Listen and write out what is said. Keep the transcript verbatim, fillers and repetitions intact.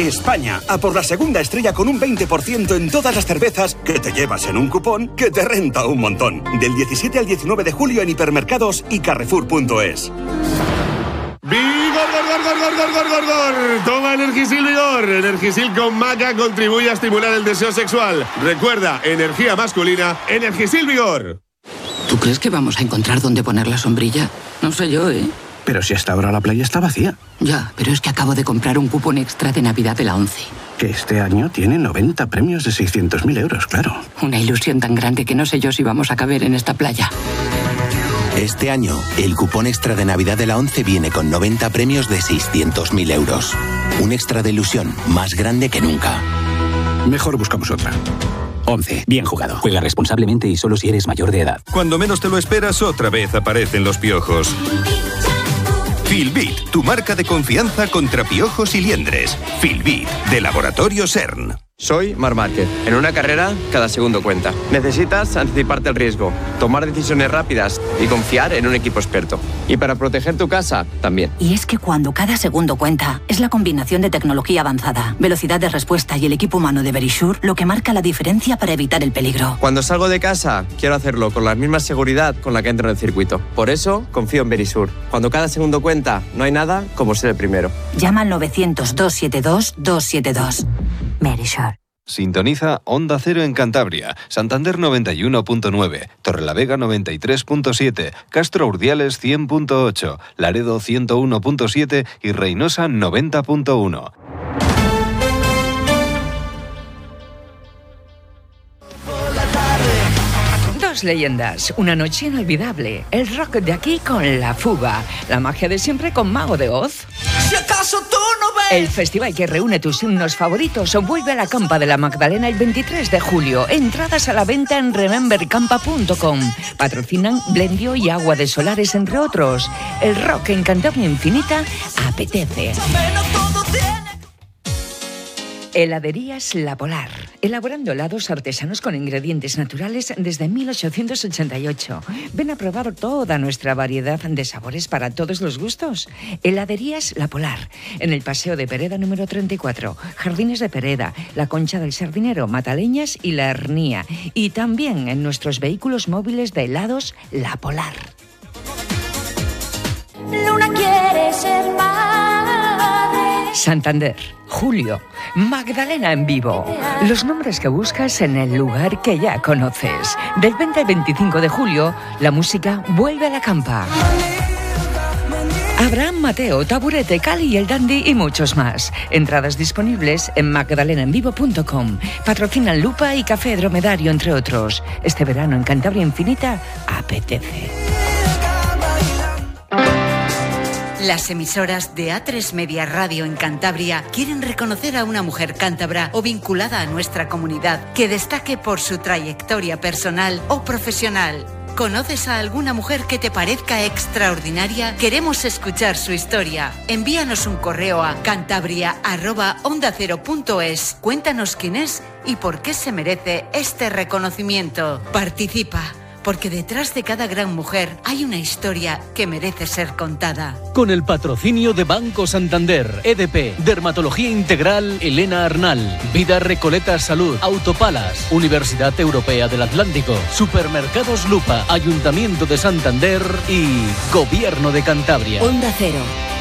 España, a por la segunda estrella con un veinte por ciento en todas las cervezas que te llevas en un cupón que te renta un montón. Del diecisiete al diecinueve de julio en hipermercados y carrefour punto es. ¡Vigor, gor, gor, gor, gor, gor, gor, gor! Toma Energisil Vigor. Energisil con maca contribuye a estimular el deseo sexual. Recuerda, energía masculina, Energisil Vigor. ¿Tú crees que vamos a encontrar dónde poner la sombrilla? No sé yo, ¿eh? Pero si hasta ahora la playa está vacía. Ya, pero es que acabo de comprar un cupón extra de Navidad de la ONCE. Que este año tiene noventa premios de seiscientos mil euros, claro. Una ilusión tan grande que no sé yo si vamos a caber en esta playa. Este año, el cupón extra de Navidad de la ONCE viene con noventa premios de seiscientos mil euros. Un extra de ilusión más grande que nunca. Mejor buscamos otra. ONCE. Bien jugado. Juega responsablemente y solo si eres mayor de edad. Cuando menos te lo esperas, otra vez aparecen los piojos. Filbit, tu marca de confianza contra piojos y liendres. Filbit, de Laboratorio CERN. Soy Marc Márquez. En una carrera, cada segundo cuenta. Necesitas anticiparte al riesgo, tomar decisiones rápidas y confiar en un equipo experto. Y para proteger tu casa, también. Y es que cuando cada segundo cuenta, es la combinación de tecnología avanzada, velocidad de respuesta y el equipo humano de Verisure lo que marca la diferencia para evitar el peligro. Cuando salgo de casa, quiero hacerlo con la misma seguridad con la que entro en el circuito. Por eso, confío en Verisure. Cuando cada segundo cuenta, no hay nada como ser el primero. Llama al novecientos, doscientos setenta y dos, doscientos setenta y dos. Verisure. Sintoniza Onda Cero en Cantabria, Santander noventa y uno punto nueve, Torrelavega noventa y tres punto siete, Castro Urdiales cien punto ocho, Laredo ciento uno punto siete y Reynosa noventa punto uno. Dos leyendas, una noche inolvidable, el rock de aquí con La Fuga, la magia de siempre con Mago de Oz. Si acaso tú no ves. El festival que reúne tus himnos favoritos vuelve a la Campa de la Magdalena el veintitrés de julio. Entradas a la venta en remember campa punto com. Patrocinan Blendio y Agua de Solares, entre otros. El rock en Cantabria Infinita apetece. Heladerías La Polar, elaborando helados artesanos con ingredientes naturales desde mil ochocientos ochenta y ocho. Ven a probar toda nuestra variedad de sabores para todos los gustos. Heladerías La Polar, en el Paseo de Pereda número treinta y cuatro, Jardines de Pereda, La Concha del Sardinero, Mataleñas y La Hernía. Y también en nuestros vehículos móviles de helados La Polar. Luna quiere ser madre. Santander, julio, Magdalena en vivo. Los nombres que buscas en el lugar que ya conoces. Del veinte al veinticinco de julio, la música vuelve a la Campa. Abraham Mateo, Taburete, Cali y el Dandy y muchos más. Entradas disponibles en magdalena en vivo punto com. Patrocinan Lupa y Café Dromedario, entre otros. Este verano en Cantabria Infinita apetece. Las emisoras de A tres Media Radio en Cantabria quieren reconocer a una mujer cántabra o vinculada a nuestra comunidad que destaque por su trayectoria personal o profesional. ¿Conoces a alguna mujer que te parezca extraordinaria? Queremos escuchar su historia. Envíanos un correo a cantabria arroba onda cero punto es. Cuéntanos quién es y por qué se merece este reconocimiento. Participa. Porque detrás de cada gran mujer hay una historia que merece ser contada. Con el patrocinio de Banco Santander, E D P, Dermatología Integral Elena Arnal, Vida Recoleta Salud, Autopalas, Universidad Europea del Atlántico, Supermercados Lupa, Ayuntamiento de Santander y Gobierno de Cantabria. Onda Cero.